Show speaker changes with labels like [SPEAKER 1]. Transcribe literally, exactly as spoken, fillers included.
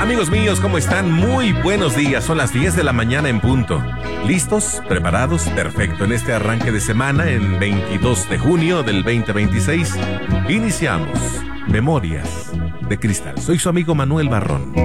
[SPEAKER 1] Amigos míos, ¿cómo están? Muy buenos días, son las diez de la mañana en punto. ¿Listos? ¿Preparados? Perfecto, en este arranque de semana, en veintidós de junio del veinte veintiséis, iniciamos Memorias de Cristal. Soy su amigo Manuel Barrón.